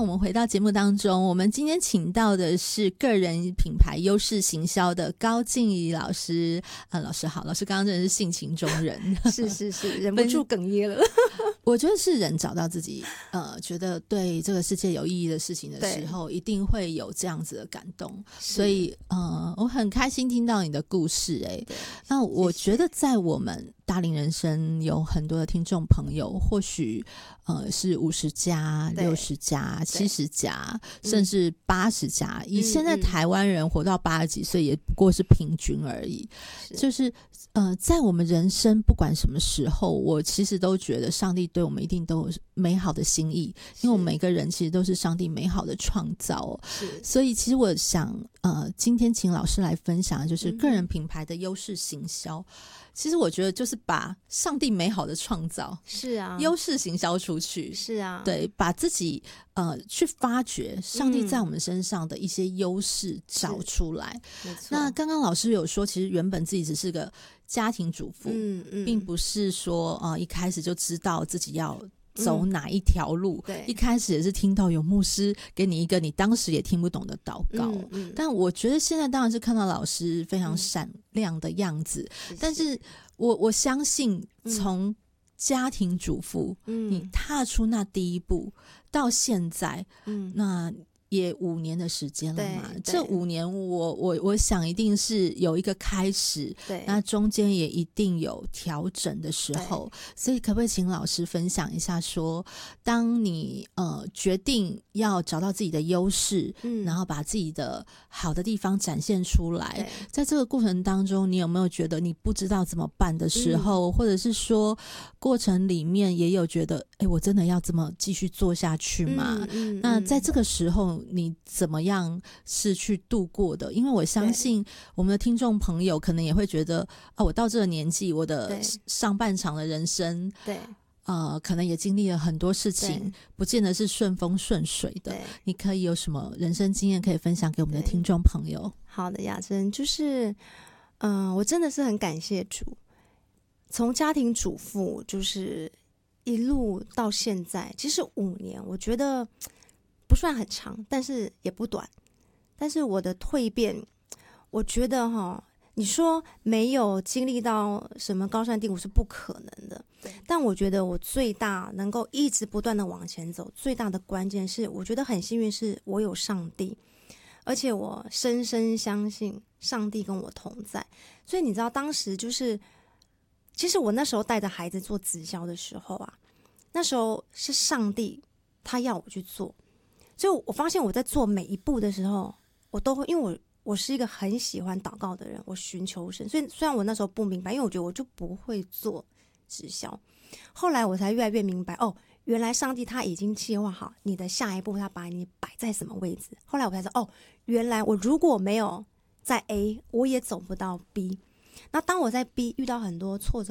我们回到节目当中，我们今天请到的是个人品牌优势行销的高静怡老师。老师好，老师刚刚真的是性情中人， 是，忍不住哽咽了。 我觉得是人找到自己觉得对这个世界有意义的事情的时候，一定会有这样子的感动。所以我很开心听到你的故事。那我觉得在我们大龄人生有很多的听众朋友，或许是50加、60加、70加，甚至80加。以现在台湾人活到80几岁，也不过是平均而已。就是在我们人生不管什么时候，我其实都觉得上帝对我们一定都有美好的心意，因为我们每个人其实都是上帝美好的创造。所以其实我想今天请老师来分享的就是个人品牌的优势行销。其实我觉得就是把上帝美好的创造优势行销出去。对，把自己去发掘上帝在我们身上的一些优势找出来。那刚刚老师有说，其实原本自己只是个家庭主妇，并不是说一开始就知道自己要走哪一条路。一开始也是听到有牧师给你一个你当时也听不懂的祷告。但我觉得现在当然是看到老师非常闪亮的样子。但是我相信从家庭主妇你踏出那第一步到现在，那也5年的时间了嘛。这5年我想一定是有一个开始，那中间也一定有调整的时候。所以可不可以请老师分享一下说，当你决定要找到自己的优势，然后把自己的好的地方展现出来，在这个过程当中你有没有觉得你不知道怎么办的时候，或者是说过程里面也有觉得我真的要这么继续做下去吗？那在这个时候你怎么样是去度过的？因为我相信我们的听众朋友可能也会觉得我到这个年纪，我的上半场的人生可能也经历了很多事情，不见得是顺风顺水的。你可以有什么人生经验可以分享给我们的听众朋友？ 好的，雅珍，就是我真的是很感谢主，从家庭主妇就是一路到现在，其实5年我觉得不算很长，但是也不短。但是我的蜕变，我觉得你说没有经历到什么高山低谷是不可能的。但我觉得我最大能够一直不断的往前走，最大的关键是我觉得很幸运是我有上帝，而且我深深相信上帝跟我同在。所以你知道当时就是其实我那时候带着孩子做直销的时候那时候是上帝他要我去做。所以我发现我在做每一步的时候，我都会，因为我是一个很喜欢祷告的人，我寻求神。所以虽然我那时候不明白，因为我觉得我就不会做直销，后来我才越来越明白，原来上帝他已经计划好你的下一步，他把你摆在什么位置。后来我才知道，原来我如果没有在 A， 我也走不到 B。那当我在 B 遇到很多挫折